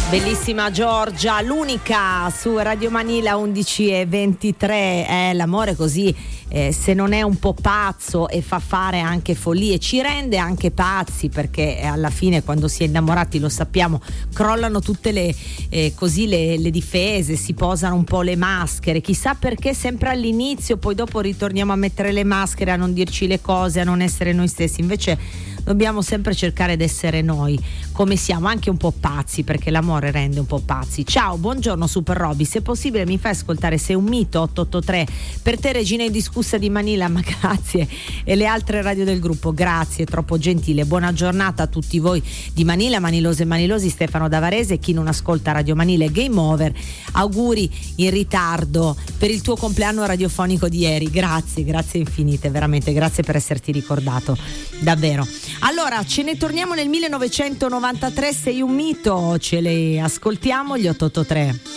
Bellissima Giorgia, l'unica su Radio Manila 11:23. L'amore così, se non è un po' pazzo e fa fare anche follie, ci rende anche pazzi, perché alla fine quando si è innamorati, lo sappiamo, crollano tutte le difese, si posano un po' le maschere, chissà perché sempre all'inizio, poi dopo ritorniamo a mettere le maschere, a non dirci le cose, a non essere noi stessi. Invece dobbiamo sempre cercare di essere noi come siamo, anche un po' pazzi, perché l'amore rende un po' pazzi. Ciao, buongiorno Super Roby, se possibile mi fai ascoltare Se un mito 883 per te, regina indiscussa di Manila, ma grazie, e le altre radio del gruppo, grazie, troppo gentile. Buona giornata a tutti voi di Manila, manilose e manilosi, Stefano da Varese. Chi non ascolta Radio Manila è game over. Auguri in ritardo per il tuo compleanno radiofonico di ieri, grazie infinite, veramente grazie per esserti ricordato, davvero. Allora, ce ne torniamo nel 1993, Sei un mito, ce le ascoltiamo gli 883.